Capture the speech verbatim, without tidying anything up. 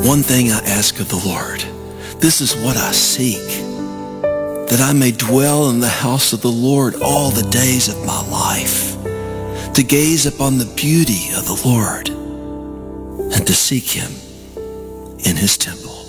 one thing I ask of the Lord, this is what I seek, that I may dwell in the house of the Lord all the days of my life, to gaze upon the beauty of the Lord and to seek him in his temple.